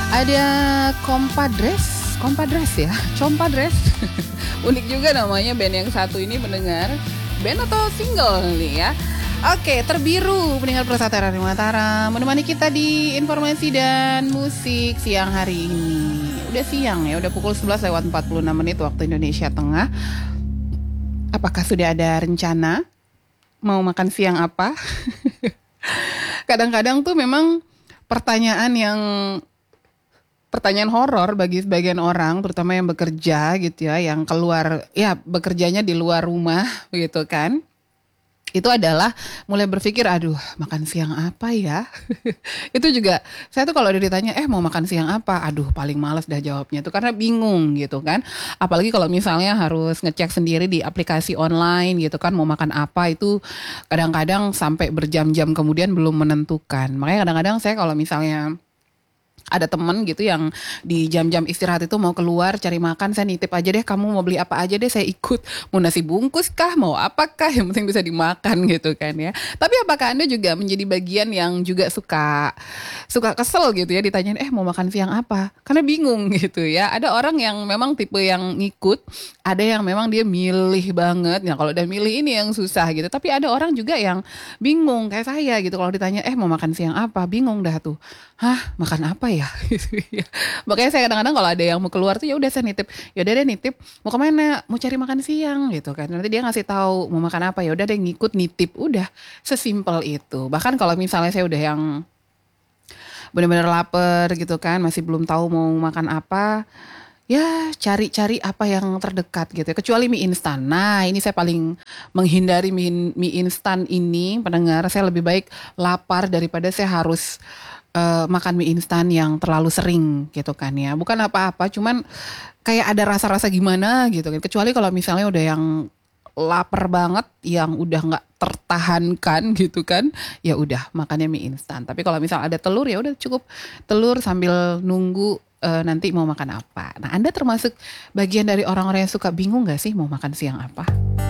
Ada Kompadres ya, Compadres. Unik juga namanya band yang satu ini pendengar. Band atau single nih ya. Oke, Terbiru pendengar Prasatera Mataram menemani kita di informasi dan musik siang hari ini. Udah siang ya, udah pukul 11 lewat 46 menit waktu Indonesia Tengah. Apakah sudah ada rencana mau makan siang apa? Kadang-kadang tuh memang pertanyaan horor bagi sebagian orang, terutama yang bekerja gitu ya, yang keluar, ya bekerjanya di luar rumah gitu kan. Itu adalah mulai berpikir, aduh makan siang apa ya? Itu juga, saya tuh kalau ditanya, mau makan siang apa? Aduh paling males dah jawabnya tuh, karena bingung gitu kan. Apalagi kalau misalnya harus ngecek sendiri di aplikasi online gitu kan, mau makan apa itu kadang-kadang sampai berjam-jam kemudian belum menentukan. Makanya kadang-kadang saya kalau misalnya ada temen gitu yang di jam-jam istirahat itu mau keluar cari makan, saya nitip aja deh, kamu mau beli apa aja deh saya ikut, mau nasi bungkus kah, mau apakah, yang penting bisa dimakan gitu kan ya. Tapi apakah Anda juga menjadi bagian yang juga suka kesel gitu ya ditanyain mau makan siang apa, karena bingung gitu ya. Ada orang yang memang tipe yang ngikut, ada yang memang dia milih banget. Nah kalau udah milih ini yang susah gitu. Tapi ada orang juga yang bingung kayak saya gitu, kalau ditanya mau makan siang apa, bingung dah tuh. Makan apa ya? Gitu ya. Makanya saya kadang-kadang kalau ada yang mau keluar tuh ya udah saya nitip. Ya udah deh nitip, mau kemana? Mau cari makan siang gitu kan. Nanti dia ngasih tahu mau makan apa, ya udah deh ngikut nitip, udah sesimpel itu. Bahkan kalau misalnya saya udah yang benar-benar lapar gitu kan, masih belum tahu mau makan apa, ya cari-cari apa yang terdekat gitu ya. Kecuali mie instan. Nah ini saya paling menghindari mie instan ini, pendengar. Saya lebih baik lapar daripada saya harus makan mie instan yang terlalu sering gitu kan ya. Bukan apa-apa, cuman kayak ada rasa-rasa gimana gitu kan. Kecuali kalau misalnya udah yang lapar banget, yang udah nggak tertahankan gitu kan, ya udah makannya mie instan. Tapi kalau misal ada telur, ya udah cukup telur sambil nunggu nanti mau makan apa. Nah Anda termasuk bagian dari orang-orang yang suka bingung nggak sih mau makan siang apa?